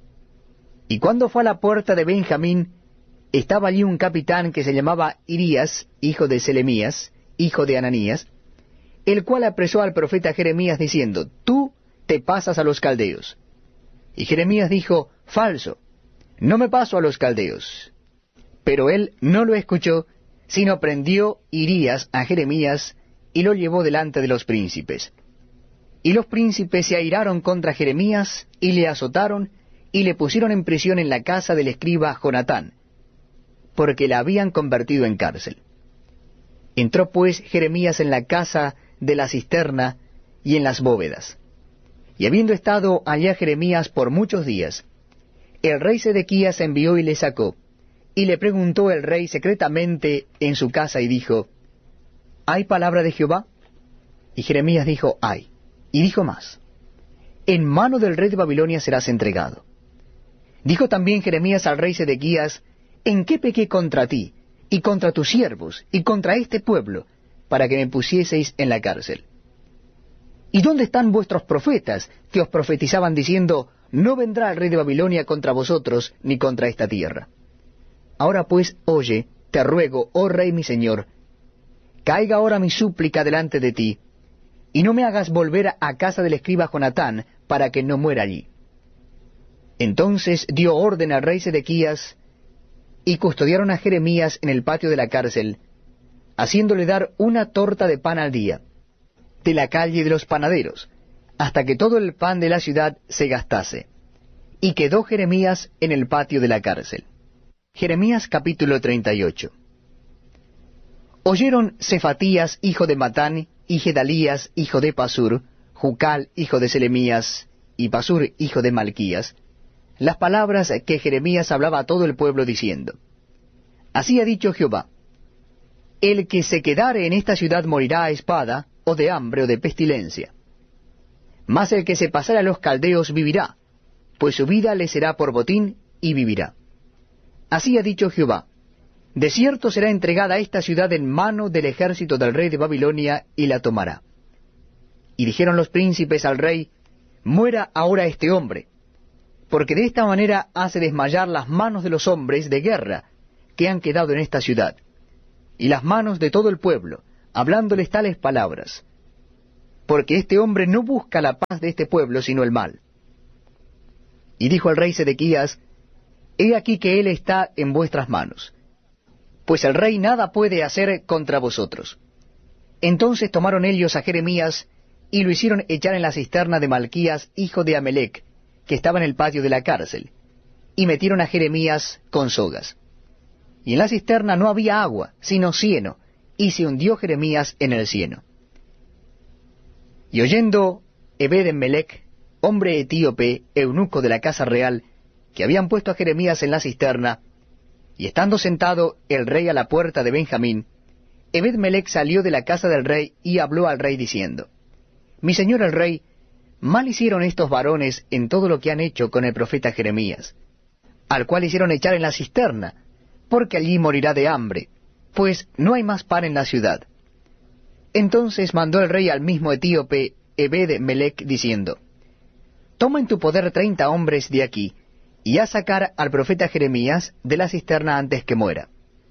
Y cuando fue a la puerta de Benjamín, estaba allí un capitán que se llamaba Irías, hijo de Selemías, hijo de Ananías, el cual apresó al profeta Jeremías diciendo: Tú te pasas a los caldeos. Y Jeremías dijo: Falso, no me paso a los caldeos. Pero él no lo escuchó, sino prendió Irías a Jeremías y lo llevó delante de los príncipes. Y los príncipes se airaron contra Jeremías y le azotaron y le pusieron en prisión en la casa del escriba Jonatán, porque la habían convertido en cárcel. Entró pues Jeremías en la casa de la cisterna y en las bóvedas. Y habiendo estado allá Jeremías por muchos días, el rey Sedequías envió y le sacó, y le preguntó el rey secretamente en su casa y dijo: ¿Hay palabra de Jehová? Y Jeremías dijo: Hay. Y dijo más: En mano del rey de Babilonia serás entregado. Dijo también Jeremías al rey Sedequías: ¿En qué pequé contra ti, y contra tus siervos, y contra este pueblo, para que me pusieseis en la cárcel? ¿Y dónde están vuestros profetas, que os profetizaban diciendo: No vendrá el rey de Babilonia contra vosotros, ni contra esta tierra? Ahora pues, oye, te ruego, oh rey mi señor, caiga ahora mi súplica delante de ti, y no me hagas volver a casa del escriba Jonatán, para que no muera allí. Entonces dio orden al rey Sedequías, y custodiaron a Jeremías en el patio de la cárcel, haciéndole dar una torta de pan al día, de la calle de los panaderos, hasta que todo el pan de la ciudad se gastase. Y quedó Jeremías en el patio de la cárcel. Jeremías capítulo treinta y ocho. Oyeron Cefatías, hijo de Matán, y Gedalías, hijo de Pasur, Jucal, hijo de Selemías, y Pasur, hijo de Malquías, las palabras que Jeremías hablaba a todo el pueblo diciendo: Así ha dicho Jehová: El que se quedare en esta ciudad morirá a espada, o de hambre, o de pestilencia. Mas el que se pasare a los caldeos vivirá, pues su vida le será por botín, y vivirá. Así ha dicho Jehová: De cierto será entregada esta ciudad en mano del ejército del rey de Babilonia, y la tomará. Y dijeron los príncipes al rey: Muera ahora este hombre, porque de esta manera hace desmayar las manos de los hombres de guerra que han quedado en esta ciudad, y las manos de todo el pueblo, hablándoles tales palabras: porque este hombre no busca la paz de este pueblo, sino el mal. Y dijo el rey Sedequías: He aquí que él está en vuestras manos, pues el rey nada puede hacer contra vosotros. Entonces tomaron ellos a Jeremías, y lo hicieron echar en la cisterna de Malquías, hijo de Amelec, que estaba en el patio de la cárcel, y metieron a Jeremías con sogas. Y en la cisterna no había agua, sino cieno, y se hundió Jeremías en el cieno. Y oyendo Ebed-Melech, hombre etíope, eunuco de la casa real, que habían puesto a Jeremías en la cisterna, y estando sentado el rey a la puerta de Benjamín, Ebed-Melech salió de la casa del rey y habló al rey diciendo: Mi señor el rey, mal hicieron estos varones en todo lo que han hecho con el profeta Jeremías, al cual hicieron echar en la cisterna, porque allí morirá de hambre, pues no hay más pan en la ciudad. Entonces mandó el rey al mismo etíope Ebed-Melech, diciendo: Toma en tu poder treinta hombres de aquí, y haz sacar al profeta Jeremías de la cisterna antes que muera.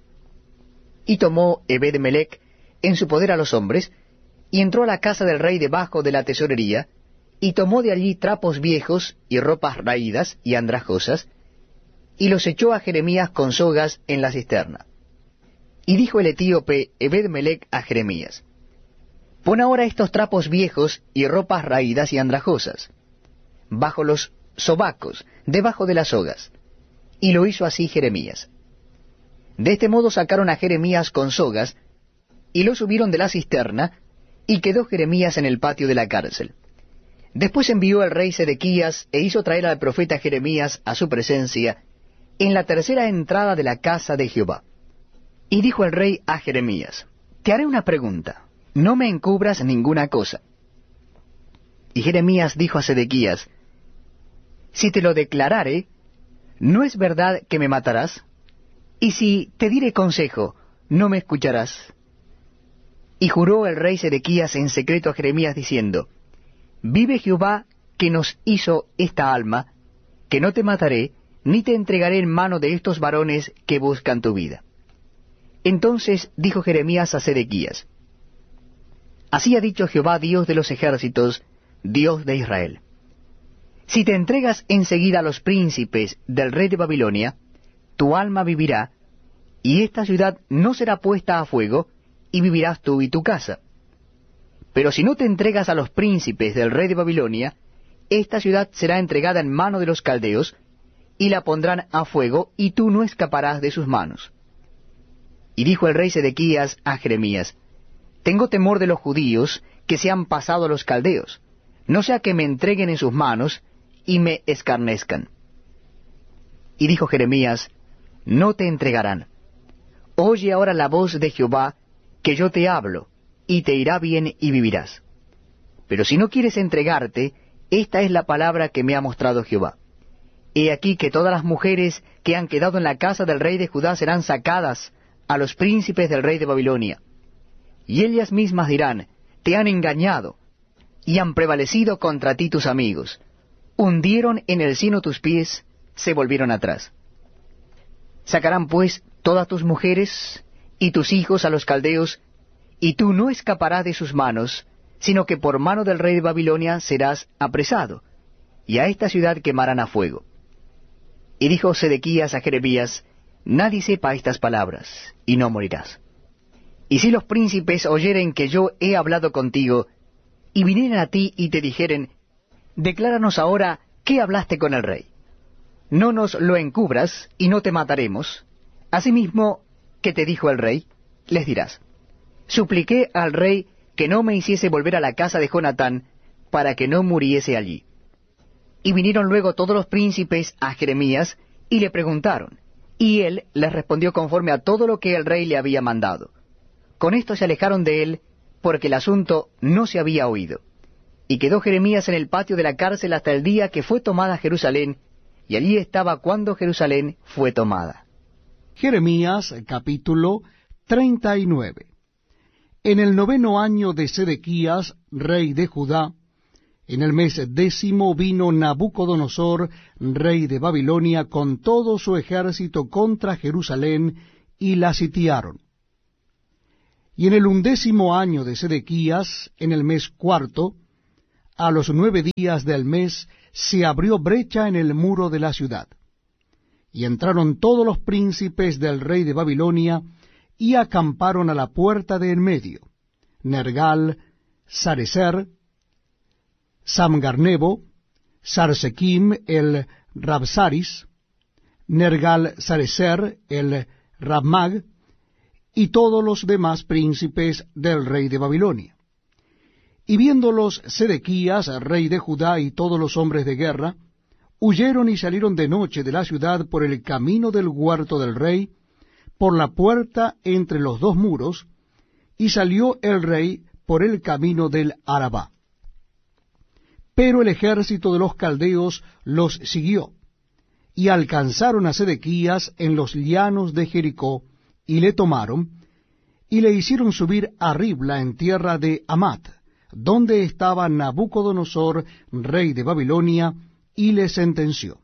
Y tomó Ebed-Melech en su poder a los hombres, y entró a la casa del rey debajo de la tesorería, y tomó de allí trapos viejos, y ropas raídas y andrajosas, y los echó a Jeremías con sogas en la cisterna. Y dijo el etíope Ebed-Melech a Jeremías: Pon ahora estos trapos viejos y ropas raídas y andrajosas bajo los sobacos, debajo de las sogas. Y lo hizo así Jeremías. De este modo sacaron a Jeremías con sogas, y lo subieron de la cisterna, y quedó Jeremías en el patio de la cárcel. Después envió el rey Sedequías, e hizo traer al profeta Jeremías a su presencia, en la tercera entrada de la casa de Jehová. Y dijo el rey a Jeremías: Te haré una pregunta, no me encubras ninguna cosa. Y Jeremías dijo a Sedequías: Si te lo declarare, ¿no es verdad que me matarás? Y si te diré consejo, ¿no me escucharás? Y juró el rey Sedequías en secreto a Jeremías, diciendo: Vive Jehová, que nos hizo esta alma, que no te mataré, ni te entregaré en mano de estos varones que buscan tu vida. Entonces dijo Jeremías a Sedequías: Así ha dicho Jehová, Dios de los ejércitos, Dios de Israel: Si te entregas enseguida a los príncipes del rey de Babilonia, tu alma vivirá, y esta ciudad no será puesta a fuego, y vivirás tú y tu casa. Pero si no te entregas a los príncipes del rey de Babilonia, esta ciudad será entregada en mano de los caldeos, y la pondrán a fuego, y tú no escaparás de sus manos. Y dijo el rey Sedequías a Jeremías: Tengo temor de los judíos que se han pasado a los caldeos, no sea que me entreguen en sus manos, y me escarnezcan. Y dijo Jeremías: No te entregarán. Oye ahora la voz de Jehová, que yo te hablo, y te irá bien y vivirás. Pero si no quieres entregarte, esta es la palabra que me ha mostrado Jehová. He aquí que todas las mujeres que han quedado en la casa del rey de Judá serán sacadas a los príncipes del rey de Babilonia. Y ellas mismas dirán: Te han engañado, y han prevalecido contra ti tus amigos. Hundieron en el cieno tus pies, se volvieron atrás. Sacarán pues todas tus mujeres y tus hijos a los caldeos, y tú no escaparás de sus manos, sino que por mano del rey de Babilonia serás apresado, y a esta ciudad quemarán a fuego. Y dijo Sedequías a Jeremías: Nadie sepa estas palabras, y no morirás. Y si los príncipes oyeren que yo he hablado contigo, y vinieren a ti y te dijeren: Decláranos ahora qué hablaste con el rey, no nos lo encubras, y no te mataremos. Asimismo, ¿qué te dijo el rey? Les dirás: Supliqué al rey que no me hiciese volver a la casa de Jonatán, para que no muriese allí. Y vinieron luego todos los príncipes a Jeremías, y le preguntaron, y él les respondió conforme a todo lo que el rey le había mandado. Con esto se alejaron de él, porque el asunto no se había oído. Y quedó Jeremías en el patio de la cárcel hasta el día que fue tomada Jerusalén, y allí estaba cuando Jerusalén fue tomada. Jeremías capítulo treinta y nueve. En el noveno año de Sedequías, rey de Judá, en el mes décimo vino Nabucodonosor, rey de Babilonia, con todo su ejército contra Jerusalén, y la sitiaron. Y en el undécimo año de Sedequías, en el mes cuarto, a los nueve días del mes, se abrió brecha en el muro de la ciudad. Y entraron todos los príncipes del rey de Babilonia, y acamparon a la puerta de en medio, Nergal, Sarecer, Samgarnebo, Sarsequim el Rabsaris, Nergal Sarecer el Rabmag, y todos los demás príncipes del rey de Babilonia. Y viéndolos Sedequías, rey de Judá, y todos los hombres de guerra, huyeron y salieron de noche de la ciudad por el camino del huerto del rey, por la puerta entre los dos muros, y salió el rey por el camino del Arabá. Pero el ejército de los caldeos los siguió, y alcanzaron a Sedequías en los llanos de Jericó, y le tomaron, y le hicieron subir a Ribla en tierra de Amat, donde estaba Nabucodonosor, rey de Babilonia, y le sentenció.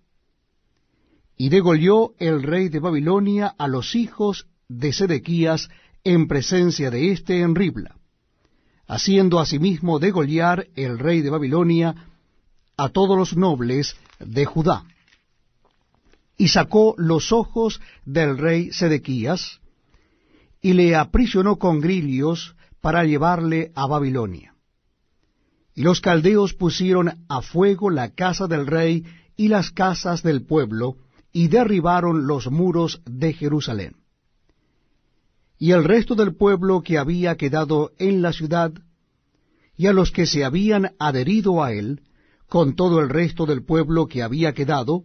Y degolló el rey de Babilonia a los hijos de Sedequías en presencia de éste en Ribla, haciendo asimismo degollar el rey de Babilonia a todos los nobles de Judá. Y sacó los ojos del rey Sedequías, y le aprisionó con grillos para llevarle a Babilonia. Y los caldeos pusieron a fuego la casa del rey y las casas del pueblo, y derribaron los muros de Jerusalén. Y el resto del pueblo que había quedado en la ciudad, y a los que se habían adherido a él, con todo el resto del pueblo que había quedado,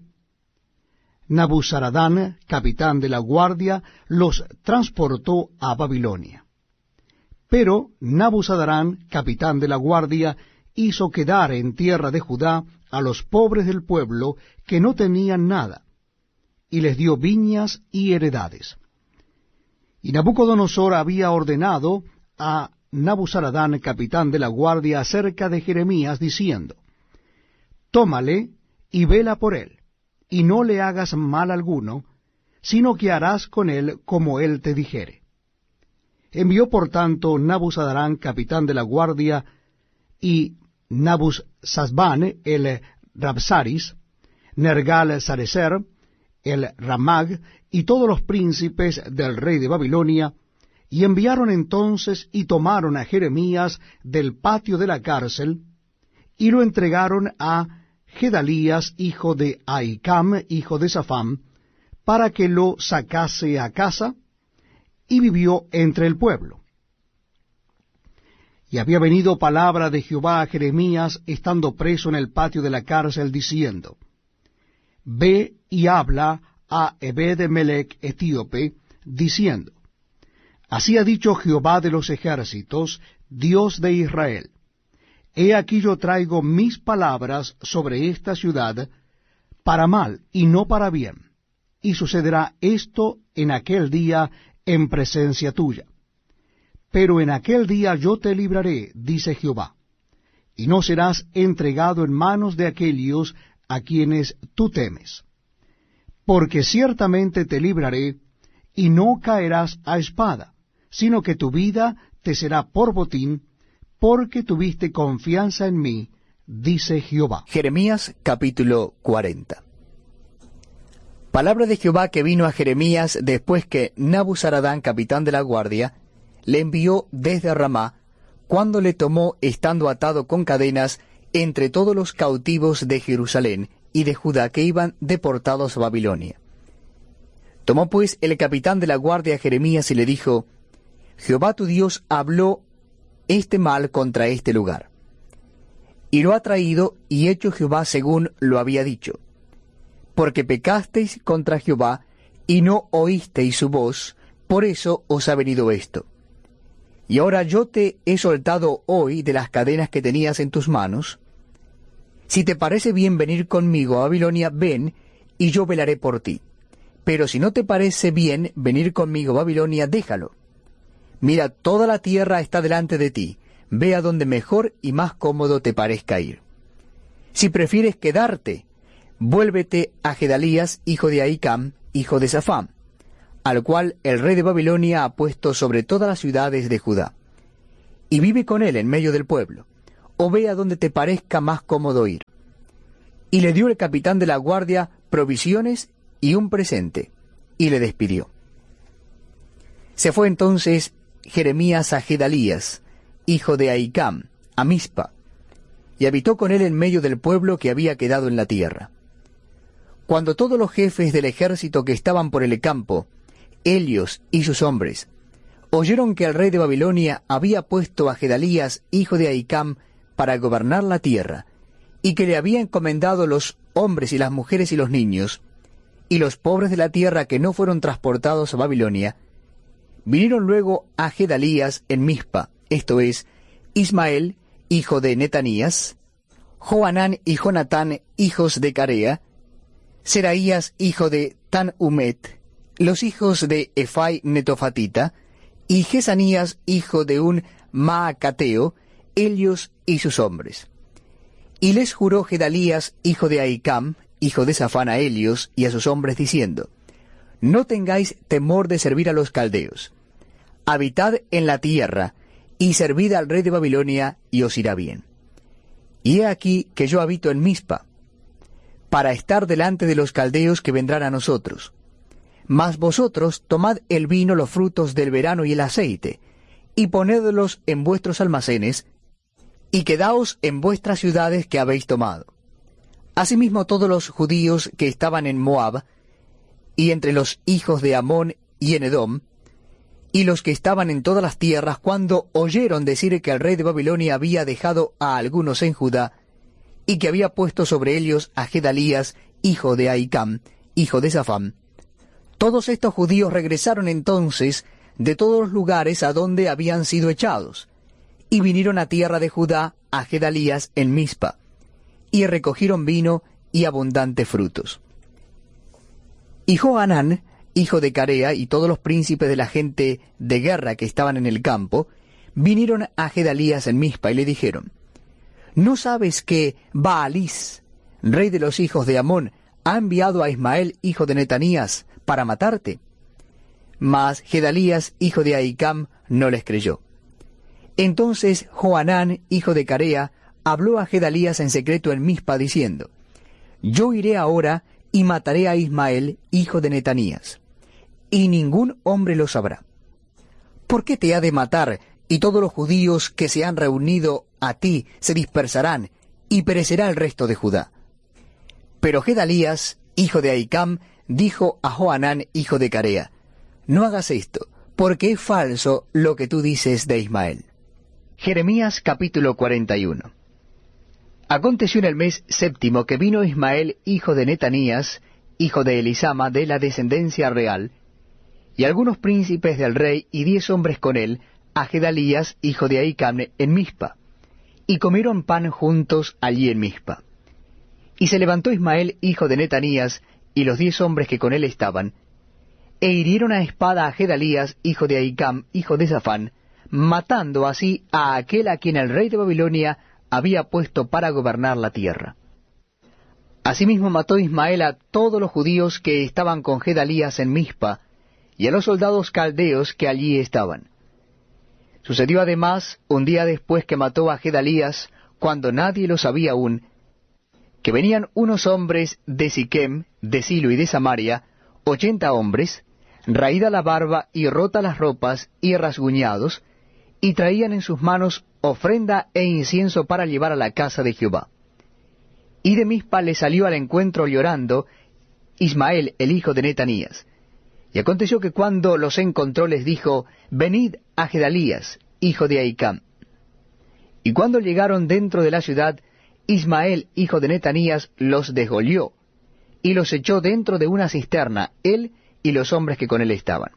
Nabuzaradán, capitán de la guardia, los transportó a Babilonia. Pero Nabuzaradán, capitán de la guardia, hizo quedar en tierra de Judá a los pobres del pueblo que no tenían nada, y les dio viñas y heredades. Y Nabucodonosor había ordenado a Nabuzaradán, capitán de la guardia, acerca de Jeremías, diciendo, tómale y vela por él, y no le hagas mal alguno, sino que harás con él como él te dijere. Envió por tanto Nabuzaradán, capitán de la guardia, y Nabuzazbán el Rabsaris, Nergal Sarecer, el Ramag, y todos los príncipes del rey de Babilonia, y enviaron entonces y tomaron a Jeremías del patio de la cárcel, y lo entregaron a Gedalías, hijo de Ahicam, hijo de Safam, para que lo sacase a casa, y vivió entre el pueblo. Y había venido palabra de Jehová a Jeremías, estando preso en el patio de la cárcel, diciendo, Ve y habla a Ebed-Melech etíope, diciendo, Así ha dicho Jehová de los ejércitos, Dios de Israel, He aquí yo traigo mis palabras sobre esta ciudad para mal y no para bien, y sucederá esto en aquel día en presencia tuya. Pero en aquel día yo te libraré, dice Jehová, y no serás entregado en manos de aquellos a quienes tú temes. Porque ciertamente te libraré, y no caerás a espada, sino que tu vida te será por botín, porque tuviste confianza en mí, dice Jehová. Jeremías capítulo cuarenta. Palabra de Jehová que vino a Jeremías después que Nabuzaradán, capitán de la guardia, le envió desde Ramá, cuando le tomó estando atado con cadenas entre todos los cautivos de Jerusalén y de Judá que iban deportados a Babilonia. Tomó pues el capitán de la guardia a Jeremías y le dijo, Jehová tu Dios habló este mal contra este lugar. Y lo ha traído y hecho Jehová según lo había dicho. Porque pecasteis contra Jehová y no oísteis su voz, por eso os ha venido esto. Y ahora yo te he soltado hoy de las cadenas que tenías en tus manos. Si te parece bien venir conmigo a Babilonia, ven, y yo velaré por ti. Pero si no te parece bien venir conmigo a Babilonia, déjalo. Mira, toda la tierra está delante de ti. Ve a donde mejor y más cómodo te parezca ir. Si prefieres quedarte, vuélvete a Gedalías, hijo de Ahicam, hijo de Safam. al cual el rey de Babilonia ha puesto sobre todas las ciudades de Judá. Y vive con él en medio del pueblo, o ve a donde te parezca más cómodo ir. Y le dio el capitán de la guardia provisiones y un presente, y le despidió. Se fue entonces Jeremías a Gedalías, hijo de Ahicam, a Mizpa, y habitó con él en medio del pueblo que había quedado en la tierra. Cuando todos los jefes del ejército que estaban por el campo, ellos y sus hombres, oyeron que el rey de Babilonia había puesto a Gedalías, hijo de Ahicam, para gobernar la tierra, y que le había encomendado los hombres y las mujeres y los niños, y los pobres de la tierra que no fueron transportados a Babilonia, vinieron luego a Gedalías en Mizpa, esto es, Ismael, hijo de Netanías, Johanán y Jonatán, hijos de Carea, Seraías, hijo de Tanhumet, los hijos de Efai Netofatita, y Jesanías, hijo de un Maacateo, ellos y sus hombres. Y les juró Gedalías, hijo de Ahicam, hijo de Safán, a ellos y a sus hombres, diciendo: No tengáis temor de servir a los caldeos. Habitad en la tierra, y servid al rey de Babilonia, y os irá bien. Y he aquí que yo habito en Mizpa, para estar delante de los caldeos que vendrán a nosotros. Mas vosotros tomad el vino, los frutos del verano y el aceite, y ponedlos en vuestros almacenes, y quedaos en vuestras ciudades que habéis tomado. Asimismo todos los judíos que estaban en Moab, y entre los hijos de Amón y en Edom, y los que estaban en todas las tierras, cuando oyeron decir que el rey de Babilonia había dejado a algunos en Judá, y que había puesto sobre ellos a Gedalías, hijo de Ahicam, hijo de Safán, todos estos judíos regresaron entonces de todos los lugares a donde habían sido echados, y vinieron a tierra de Judá a Gedalías en Mizpa, y recogieron vino y abundantes frutos. Y Johanán, hijo de Carea, y todos los príncipes de la gente de guerra que estaban en el campo, vinieron a Gedalías en Mizpa y le dijeron: ¿No sabes que Baalís, rey de los hijos de Amón, ha enviado a Ismael, hijo de Netanías, para matarte? Mas Gedalías, hijo de Ahicam, no les creyó. Entonces Johanán, hijo de Carea, habló a Gedalías en secreto en Mizpa, diciendo: Yo iré ahora y mataré a Ismael, hijo de Netanías, y ningún hombre lo sabrá. ¿Por qué te ha de matar, y todos los judíos que se han reunido a ti se dispersarán, y perecerá el resto de Judá? Pero Gedalías, hijo de Ahicam, dijo a Johanán, hijo de Carea: No hagas esto, porque es falso lo que tú dices de Ismael. Jeremías capítulo cuarenta y uno. Aconteció en el mes séptimo que vino Ismael, hijo de Netanías, hijo de Elisama, de la descendencia real, y algunos príncipes del rey y diez hombres con él, a Gedalías, hijo de Ahicam, en Mizpa, y comieron pan juntos allí en Mizpa. Y se levantó Ismael, hijo de Netanías, y los diez hombres que con él estaban, e hirieron a espada a Gedalías, hijo de Ahicam, hijo de Safán, matando así a aquel a quien el rey de Babilonia había puesto para gobernar la tierra. Asimismo mató Ismael a todos los judíos que estaban con Gedalías en Mizpa, y a los soldados caldeos que allí estaban. Sucedió además, un día después que mató a Gedalías, cuando nadie lo sabía aún, que venían unos hombres de Siquem, de Silo y de Samaria, ochenta hombres, raída la barba y rota las ropas y rasguñados, y traían en sus manos ofrenda e incienso para llevar a la casa de Jehová. Y de Mizpa le salió al encuentro llorando Ismael, el hijo de Netanías. Y aconteció que cuando los encontró les dijo: Venid a Gedalías, hijo de Ahicam. Y cuando llegaron dentro de la ciudad, Ismael, hijo de Netanías, los desgolió, y los echó dentro de una cisterna, él y los hombres que con él estaban.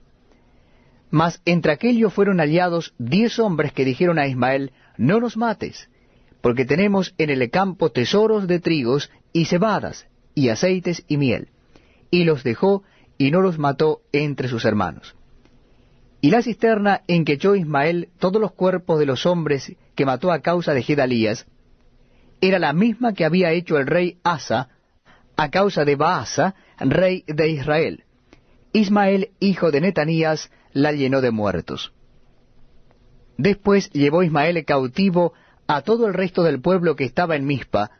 Mas entre aquellos fueron hallados diez hombres que dijeron a Ismael: No nos mates, porque tenemos en el campo tesoros de trigos y cebadas, y aceites y miel. Y los dejó, y no los mató entre sus hermanos. Y la cisterna en que echó Ismael todos los cuerpos de los hombres que mató a causa de Gedalías, era la misma que había hecho el rey Asa a causa de Baasa, rey de Israel. Ismael, hijo de Netanías, la llenó de muertos. Después llevó Ismael cautivo a todo el resto del pueblo que estaba en Mizpa,